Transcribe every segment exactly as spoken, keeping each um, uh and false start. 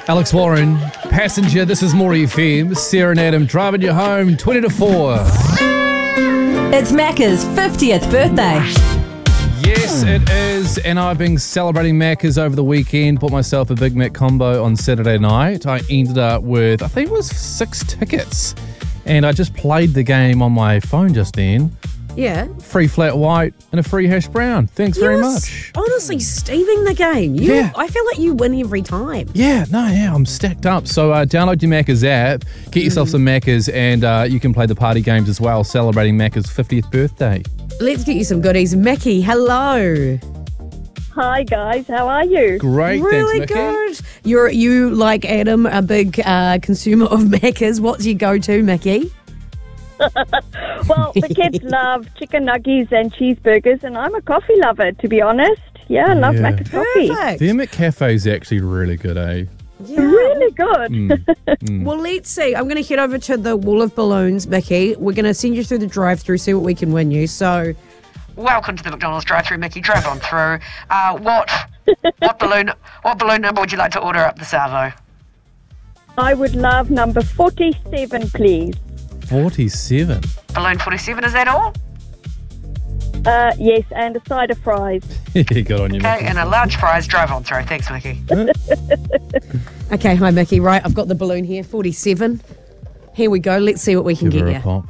Alex Warren, Passenger, this is More F M. Sarah and Adam driving you home, twenty to four. It's Macca's fiftieth birthday. Yes, it is, and I've been celebrating Macca's over the weekend. Bought myself a Big Mac combo on Saturday night. I ended up with, I think it was six tickets, and I just played the game on my phone just then. Yeah. Free flat white and a free hash brown. Thanks very You're much. Honestly, Steving the game. You, Yeah. I feel like you win every time. Yeah, no, yeah, I'm stacked up. So uh, download your Macca's app, get yourself some Macca's, and uh, you can play the party games as well, celebrating Macca's fiftieth birthday. Let's get you some goodies. Mickey, hello. Hi guys, how are you? Great, Really thanks, Mickey. good. You're you like Adam, a big uh, consumer of Macca's. What's your go-to, Mickey? Well, the kids love chicken nuggets and cheeseburgers, and I'm a coffee lover, to be honest. Yeah, I love Yeah. Macca's coffee. Perfect. The McCafe is actually really good, eh? Yeah. Really good. Mm. Well, let's see. I'm going to head over to the Wall of Balloons, Mickey. We're going to send you through the drive-through, see what we can win you. So, Welcome to the McDonald's drive-through, Mickey. Drive on through. Uh, what what balloon what balloon number would you like to order up the salvo? I would love number forty-seven, please. forty-seven. Balloon forty-seven, is that all? Uh, yes, and a side of fries. Good on you, Okay, Mickey. and a large fries. Drive on through. Thanks, Mickey. okay, hi, Mickey. Right, I've got the balloon here, forty-seven. Here we go. Let's see what we can Give her get a you. pop.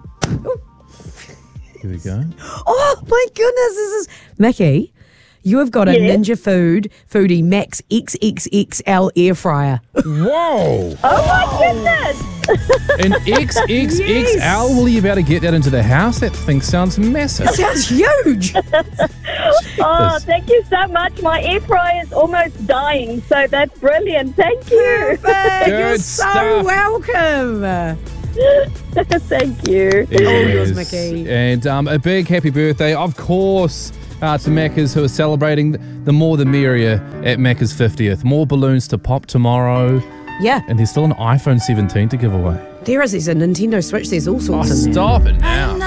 Here we go. Oh, my goodness. This is... Mickey, you have got a Yes? Ninja Food Foodie Max X X X L air fryer. Whoa! Oh my goodness! An X X X L? Will you be able to get that into the house? That thing sounds massive. Sounds huge. Oh, thank you so much. My air fryer is almost dying, so that's brilliant. Thank you. Perfect. You're Good so stuff. welcome. Thank you. yours, Yes. Mickey. And um, a big happy birthday, of course, uh, to Macca's, who are celebrating the more the merrier at Macca's fiftieth. More balloons to pop tomorrow. Yeah, And there's still an iPhone seventeen to give away. there is. There's a Nintendo Switch. There's all Oh, sorts in there. stop it now.